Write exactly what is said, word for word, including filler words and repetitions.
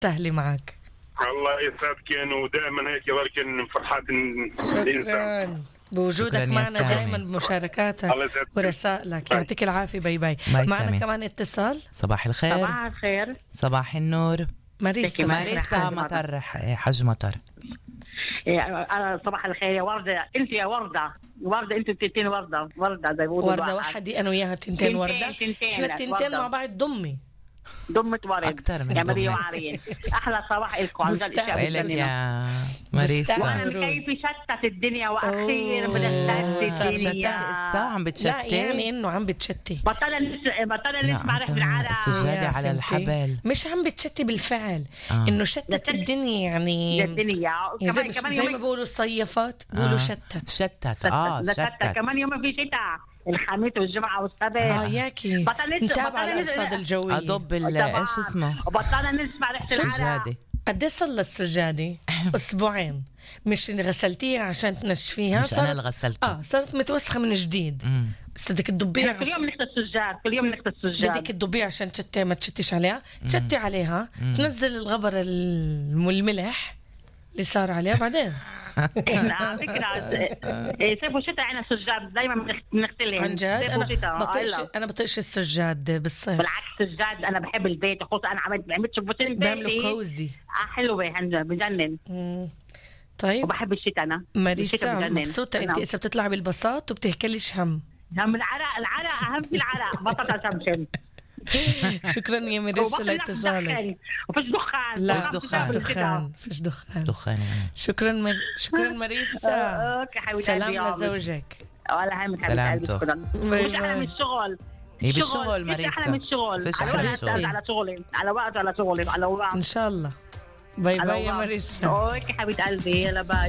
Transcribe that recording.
سهلة معك. الله يسعدك ودائما هيك يظل فرحات الانسان. شكرا بوجودك معنا دائما بمشاركاتك ورسائلك. يعطيك العافية. باي باي. معنا كمان اتصال. صباح الخير. صباح الخير. صباح النور. ماريسا. ماريسا مطر حج مطر. صباح الخير يا وردة. انت يا وردة وردة انت تنتين وردة وردة زي بيقولوا وردة واحدة انا وياها تنتين وردة. احنا تنتين مع بعض ضمي ضمة ورد أكتر من يا مريم وعرين. أحلى صباح لكم عن جد إلك يا ماريسا. وأنا كيف شتت الدنيا وأخيرا بدأت الدنيا. شتت الساعة عم بتشتت. لا يعني إنه عم بتشتي. بطلنا نس بطلنا نسمع ريحة العرق. سجادة على الحبل. مش عم بتشتي بالفعل. آه. إنه شتت الدنيا يعني. الدنيا. كمان كمان زي ما بيقولوا صيفات بيقولوا آه. شتت. شتت آه شتت. كمان يوم في شتاء. الخميس والجمعة والسبت. اه ياكي نتابع الأرصاد الجوية. أضب ايش اسمه. وبطلنا نسمع ريحة العرق. قد ايه صار السجادة؟ أسبوعين. مش غسلتيها عشان تنشفيها؟ مش أنا اللي غسلتها. اه صارت متوسخة من جديد. بس بدك تضبيها. كل يوم نغسل السجاد كل يوم نغسل السجاد. بدك تضبيها عشان تشتي ما تشتيش عليها. تشتي عليها تنزل الغبر الملح اللي صار عليها بعدين. على فكرة صيف وشتاء عنا سجاد دايما بنغسلهم. عن جد أنا بطيش أنا بطيش السجاد بالصيف. بالعكس السجاد أنا بحب البيت خصوصا أنا عملت عملت شبوتين البيت بعملوا كوزي. آه حلوة هنجا بجنن. طيب وبحب الشتاء أنا. ماريسا مبسوطة أنت إذا بتطلعي بالبساط وبتهكليش هم. هم العرق العرق أهم في العرق بطاطا شمشم. شكرا يا ماريسا لاتصالك. وفيش دخان. لا فيش دخان فيش دخان دخان. شكرا مر... شكرا ماريسا. سلام لزوجك. ولا هم سلامته. أحلى من الشغل. إيه بالشغل ماريسا. أحلى من الشغل. فيش على وقت على شغلي على وقت على شغلي على وقت. إن شاء الله. باي باي يا ماريسا. أوكي حبيبة قلبي يلا باي.